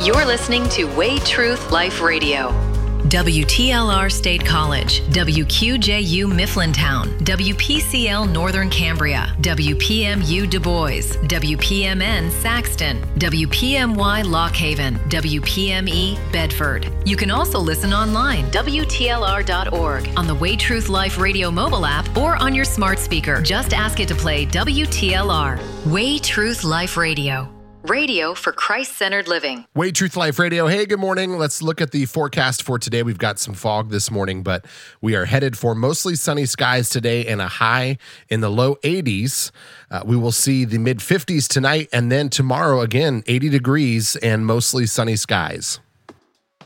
You're listening to Way Truth Life Radio. WTLR State College, WQJU Mifflintown, WPCL Northern Cambria, WPMU Du Bois, WPMN Saxton, WPMY Lock Haven, WPME Bedford. You can also listen online, WTLR.org, on the Way Truth Life Radio mobile app, or on your smart speaker. Just ask it to play WTLR. Way Truth Life Radio. Radio for Christ-centered living. Way Truth Life Radio. Hey, good morning. Let's look at the forecast for today. We've got some fog this morning, but we are headed for mostly sunny skies today and a high in the low 80s. We will see the mid 50s tonight, and then tomorrow again, 80 degrees and mostly sunny skies.